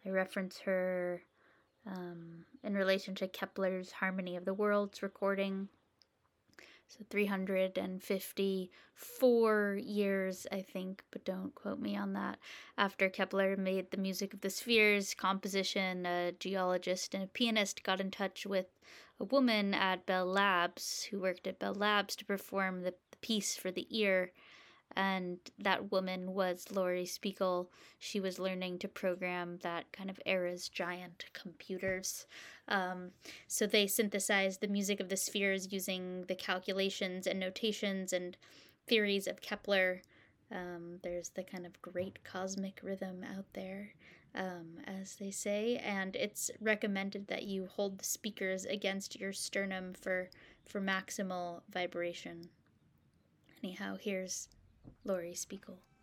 I reference her in relation to Kepler's Harmony of the Worlds recording. So 354 years, I think, but don't quote me on that, after Kepler made the music of the spheres composition, a geologist and a pianist got in touch with a woman at Bell Labs who worked at Bell Labs to perform the piece for the ear. And that woman was Laurie Spiegel. She was learning to program that kind of era's giant computers. So they synthesized the music of the spheres using the calculations and notations and theories of Kepler. There's the kind of great cosmic rhythm out there, as they say, and it's recommended that you hold the speakers against your sternum for maximal vibration. Anyhow, here's Laurie Spiegel.